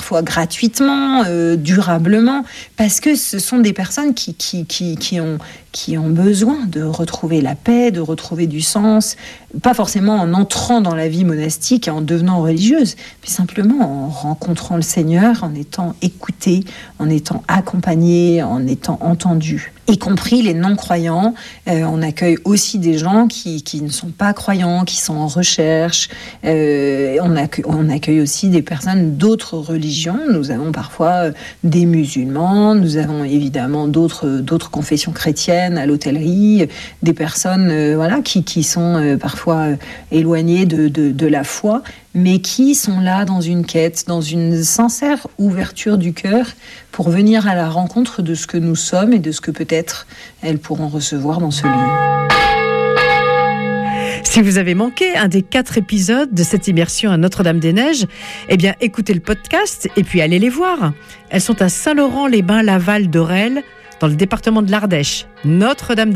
parfois gratuitement, durablement, parce que ce sont des personnes qui ont besoin de retrouver la paix, de retrouver du sens, pas forcément en entrant dans la vie monastique et en devenant religieuse, mais simplement en rencontrant le Seigneur, en étant écoutée, en étant accompagnée, en étant entendue. Y compris les non-croyants. On accueille aussi des gens qui ne sont pas croyants, qui sont en recherche. On accueille aussi des personnes d'autres religions. Nous avons parfois des musulmans, nous avons évidemment d'autres confessions chrétiennes à l'hôtellerie, des personnes qui sont parfois éloignées de la foi, mais qui sont là dans une quête, dans une sincère ouverture du cœur pour venir à la rencontre de ce que nous sommes et de ce que peut-être elles pourront recevoir dans ce lieu. Si vous avez manqué un des 4 épisodes de cette immersion à Notre-Dame-des-Neiges, eh bien écoutez le podcast et puis allez les voir. Elles sont à Saint-Laurent-les-Bains-Laval d'Orel, dans le département de l'Ardèche. Notre-Dame-des-Neiges.